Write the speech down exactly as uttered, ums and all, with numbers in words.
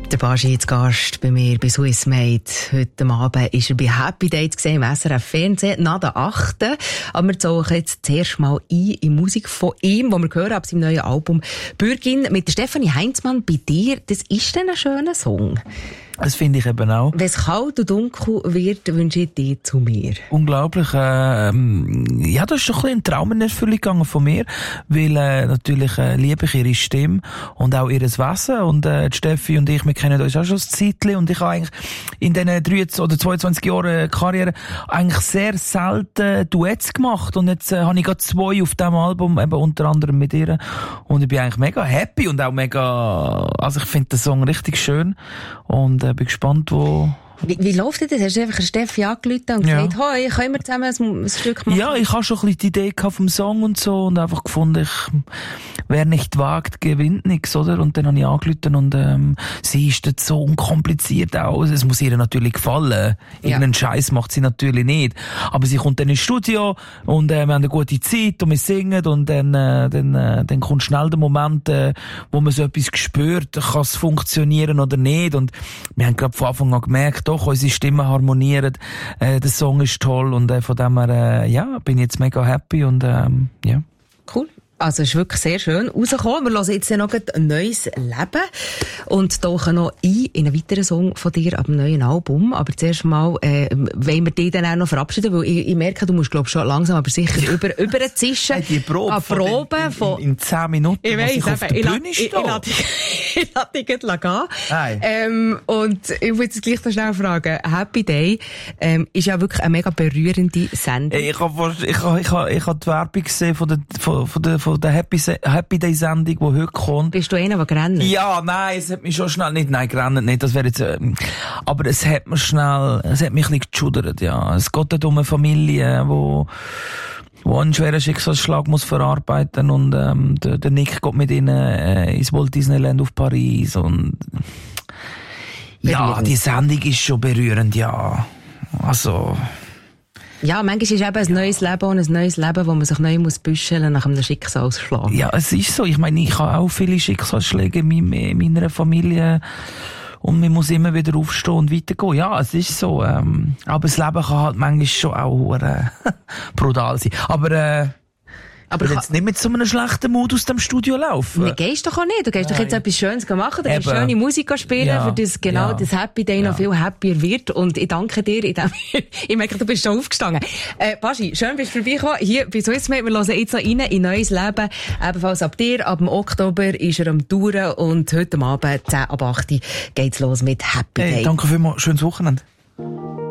Der Baschi ist Gast bei mir bei Swiss Made. Heute Abend ist er bei Happy Day zu sehen im S R F Fernsehen, nach der achten Aber wir tauchen jetzt zuerst mal ein in Musik von ihm, die wir hören ab seinem neuen Album «Bürgin» mit der Stefanie Heinzmann. Bei dir, das ist dann ein schöner Song. Das finde ich eben auch. Wenn es kalt und dunkel wird, wünsche ich dir zu mir. Unglaublich. Äh, ja, das ist doch ein bisschen ein Traum in Erfüllung gegangen von mir, weil äh, natürlich äh, liebe ich ihre Stimme und auch ihr Wesen. Und äh, die Steffi und ich, wir kennen uns auch schon ein Zeitchen. Und ich habe eigentlich in diesen dreiundzwanzig oder zweiundzwanzig Jahren Karriere eigentlich sehr selten Duets gemacht. Und jetzt äh, habe ich gerade zwei auf diesem Album, eben unter anderem mit ihr. Und ich bin eigentlich mega happy und auch mega, also ich finde den Song richtig schön. Und Ich bin gespannt, wo... Wie, wie läuft das? Hast du einfach eine Steffi angerufen und gesagt, ja. Hoi, können wir zusammen ein, ein Stück machen? Ja, ich habe schon ein bisschen die Idee gehabt vom Song und so und einfach gefunden, ich, wer nicht wagt, gewinnt nichts, oder? Und dann habe ich angerufen und ähm, sie ist dort so unkompliziert aus. Es muss ihr natürlich gefallen. Irgendeinen ja. Scheiß macht sie natürlich nicht. Aber sie kommt dann ins Studio und äh, wir haben eine gute Zeit und wir singen und dann, äh, dann, äh, dann kommt schnell der Moment, äh, wo man so etwas spürt, kann es funktionieren oder nicht. Und wir haben gerade von Anfang an gemerkt, doch, unsere Stimmen harmonieren, äh, der Song ist toll und äh, von dem her, äh, ja, bin ich jetzt mega happy und ähm, ja. Cool. Also, es ist wirklich sehr schön rausgekommen. Wir hören jetzt noch ein neues Leben und tauchen noch ein in einen weiteren Song von dir ab dem neuen Album. Aber zuerst mal, äh, wollen wir dich dann auch noch verabschieden, weil ich, ich merke, du musst, glaub schon langsam, aber sicher über, über den Zischen. Die Probe an Proben in, von... In, in zehn Minuten, ich weiss, ich auf eben, der Bühne stehe. Ich lasse dich gleich gehen. Ähm, und ich will jetzt gleich noch schnell fragen. Happy Day, ähm, ist ja wirklich eine mega berührende Sendung. Ich habe, ich habe, ich habe, ich habe die Werbung gesehen von der, von, von der, von der Happy, Happy Day Sendung, die heute kommt. Bist du einer, der gerannt? Ja, nein, es hat mich schon schnell, nicht, nein, gerannt nicht, das wäre jetzt, äh, aber es hat mich schnell, es hat mich ein bisschen geschudert, ja. Es geht dort um eine Familie, wo, wo einen schweren Schicksalsschlag muss verarbeiten und, ähm, der, der Nick geht mit ihnen, äh, ins Walt Disneyland auf Paris und, ja, die Sendung ist schon berührend, ja. Also, ja, manchmal ist eben ein neues Leben und ein neues Leben, wo man sich neu muss büscheln nach einem Schicksalsschlag. Ja, es ist so. Ich meine, ich habe auch viele Schicksalsschläge in, in meiner Familie und man muss immer wieder aufstehen und weitergehen. Ja, es ist so. Ähm, aber das Leben kann halt manchmal schon auch äh, brutal sein. Aber äh, Aber ich will jetzt nicht mit so einem schlechten Mut aus dem Studio laufen. Nee, gehst doch auch nicht. Du gehst Nein. doch jetzt etwas Schönes machen. Du gehst schöne Musik spielen, ja. für das genau ja. das Happy Day ja. noch viel happier wird. Und ich danke dir. In dem ich merke, du bist schon aufgestanden. Äh, Baschi, schön bist du vorbeigekommen. Hier bei Swiss Made. Wir hören jetzt noch rein in neues Leben. Ebenfalls ab dir. Ab dem Oktober ist er am Touren. Und heute Abend, zehn ab acht, geht's los mit Happy Day. Hey, danke vielmals. Schönes Wochenende.